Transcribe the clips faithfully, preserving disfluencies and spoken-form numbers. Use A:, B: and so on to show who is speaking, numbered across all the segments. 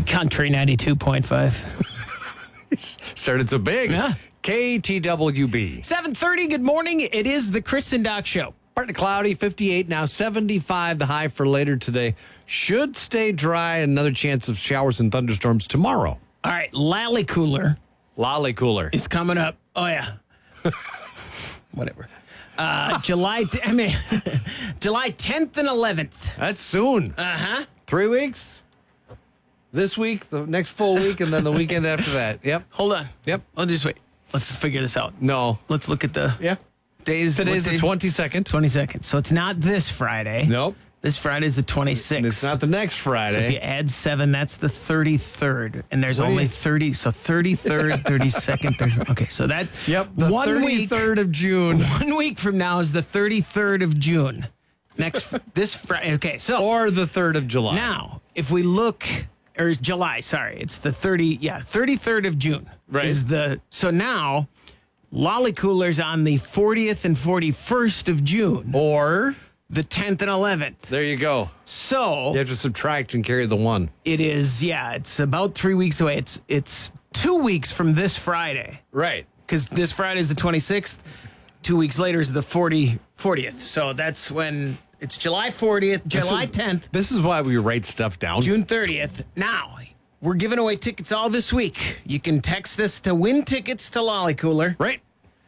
A: Country ninety-two point five.
B: Started so big.
A: Yeah.
B: K T W B.
A: seven thirty, good morning. It is the Chris and Doc Show.
B: Partly cloudy, fifty-eight, now seventy-five, the high for later today. Should stay dry, another chance of showers and thunderstorms tomorrow.
A: All right, Lally Cooler
B: Lolly cooler.
A: is coming up. Oh, yeah. Whatever. Uh, July, I mean, July tenth and eleventh.
B: That's soon.
A: Uh-huh.
B: Three weeks? This week, the next full week, and then the weekend after that. Yep.
A: Hold on.
B: Yep.
A: I'll just wait. Let's figure this out.
B: No.
A: Let's look at the
B: Yeah.
A: days.
B: Today's
A: what
B: the
A: day?
B: twenty-second.
A: twenty-second. So it's not this Friday.
B: Nope.
A: This Friday is the twenty-sixth.
B: And it's not the next
A: So if
B: Friday.
A: you add seven, that's the thirty-third. And there's
B: What do
A: only
B: you-
A: thirty. So thirty-third, thirty-second. thirty, okay, so that.
B: Yep. The
A: one week.
B: thirty-third of June.
A: One week from now is the thirty-third of June. Next, this Friday. Okay, so
B: Or the third of July.
A: now, if we look, or July, sorry, it's the thirty, yeah, thirty-third of June.
B: Right.
A: Is the, so now, Lolly Cooler's on the fortieth and forty-first of June,
B: Or,
A: the tenth and eleventh.
B: there you go.
A: So
B: You have to subtract and carry the one.
A: it is, yeah, it's about three weeks away. It's it's two weeks from this Friday,
B: Right.
A: because this Friday is the twenty-sixth. Two weeks later is the forty, fortieth. So that's when it's July fortieth, July
B: This is-
A: tenth,
B: This is why we write stuff down.
A: June thirtieth. Now, we're giving away tickets all this week. You can text us to win tickets to Lolly Cooler.
B: Right.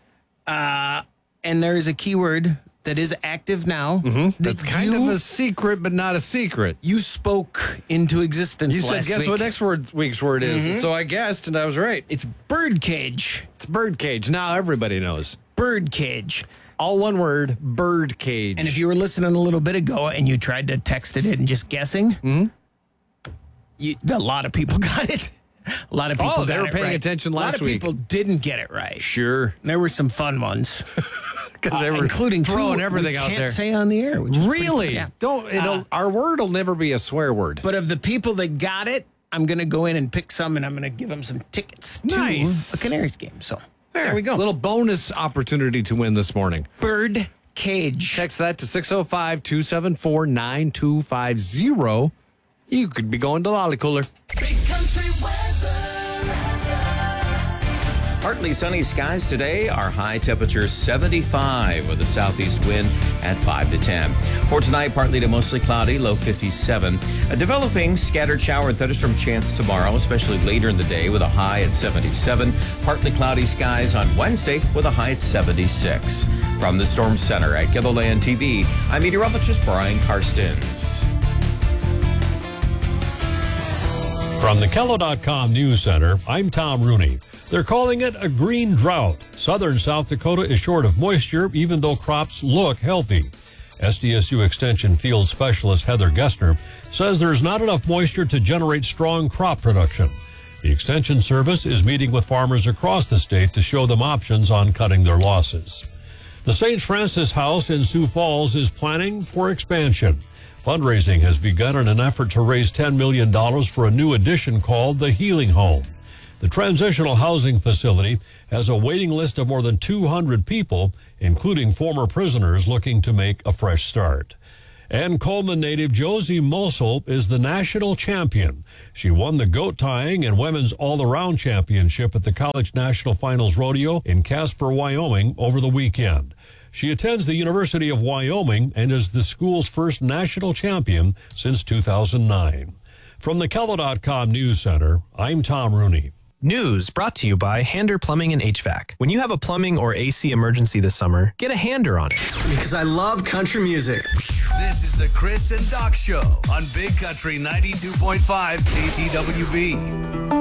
A: And there's a keyword that is active now. Mm-hmm.
B: That's kind of a secret, but not a secret.
A: You spoke into existence
B: You said,
A: last
B: guess
A: week.
B: what next word, week's word is.
A: Mm-hmm.
B: So I guessed, and I was right.
A: It's birdcage.
B: It's birdcage. Now everybody knows.
A: Birdcage.
B: All one word, birdcage.
A: And if you were listening a little bit ago and you tried to text it and just guessing,
B: Mm-hmm.
A: you, a lot of people got it. A lot of people
B: Oh,
A: got
B: they were
A: it
B: paying
A: right.
B: attention
A: A
B: last
A: lot of
B: week.
A: people didn't get it right.
B: Sure.
A: There were some fun ones.
B: Because they
A: Uh,
B: were
A: including
B: throwing
A: two
B: everything
A: we
B: out
A: can't
B: there.
A: say on the air. Which is pretty
B: Really?
A: cool. Yeah.
B: Don't, it'll,
A: Uh,
B: our word will never be a swear word.
A: But of the people that got it, I'm going to go in and pick some, and I'm going to give them some tickets to
B: Nice.
A: a Canaries game. So there we go.
B: Little bonus opportunity to win this morning.
A: bird cage.
B: Text that to six oh five, two seven four, nine two five zero. You could be going to Lolly Cooler.
C: Big country weather.
D: Partly sunny skies today. Our high temperature seventy-five with a southeast wind at five to ten. For tonight, partly to mostly cloudy, low fifty-seven. A developing scattered shower and thunderstorm chance tomorrow, especially later in the day with a high at seventy-seven. Partly cloudy skies on Wednesday with a high at seventy-six. From the Storm Center at Gilliland T V, I'm meteorologist Brian Karstens.
E: From the Kello dot com News Center, I'm Tom Rooney. They're calling it a green drought. Southern South Dakota is short of moisture, even though crops look healthy. S D S U Extension Field Specialist Heather Gessner says there's not enough moisture to generate strong crop production. The Extension Service is meeting with farmers across the state to show them options on cutting their losses. The Saint Francis House in Sioux Falls is planning for expansion. Fundraising has begun in an effort to raise ten million dollars for a new addition called the Healing Home. The transitional housing facility has a waiting list of more than two hundred people, including former prisoners looking to make a fresh start. And Coleman native Josie Mosel is the national champion. She won the goat tying and women's all-around championship at the College National Finals Rodeo in Casper, Wyoming over the weekend. She attends the University of Wyoming and is the school's first national champion since two thousand nine. From the Kello dot com News Center, I'm Tom Rooney.
F: News brought to you by Hander Plumbing and H V A C. When you have a plumbing or A C emergency this summer, get a Hander on it.
G: Because I love country music.
C: This is the Chris and Doc Show on Big Country ninety-two point five K T W B.